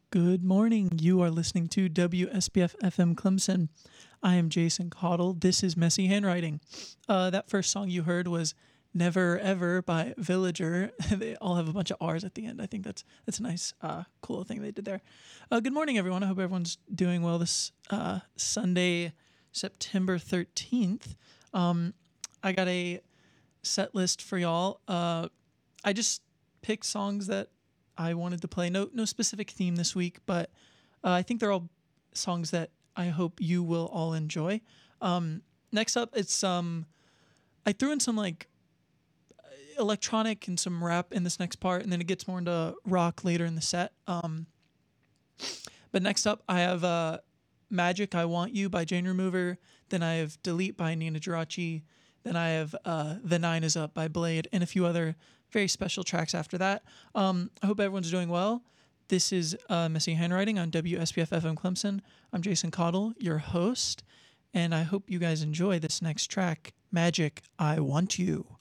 Good morning. You are listening to WSBF FM Clemson. I am Jason Caudle. This is Messy Handwriting. That first song you heard was Never Ever by Villager. They all have a bunch of R's at the end. I think that's a nice, cool thing they did there. Good morning, everyone. I hope everyone's doing well this Sunday, September 13th. I got a set list for y'all. I just picked songs that I wanted to play. No specific theme this week, but I think they're all songs that I hope you will all enjoy. Next up, it's I threw in some like electronic and some rap in this next part, and then it gets more into rock later in the set. But next up, I have Magic I Want You by Jane Remover. Then I have Delete by Nina Geraci. Then I have The Nine Is Up by Blade, and a few other very special tracks after that. I hope everyone's doing well. This is Messy Handwriting on WSBF FM Clemson. I'm Jason Caudle, your host, and I hope you guys enjoy this next track, Magic I Want You.